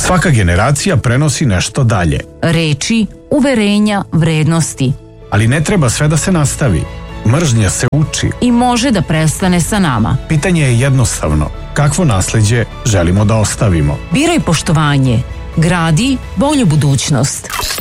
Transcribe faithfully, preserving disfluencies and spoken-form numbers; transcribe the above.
Svaka generacija prenosi nešto dalje. Reči, uverenja, vrednosti. Ali ne treba sve da se nastavi. Mržnja se uči. I može da prestane sa nama. Pitanje je jednostavno. Kakvo nasleđe želimo da ostavimo? Biraj poštovanje. Gradi bolju budućnost.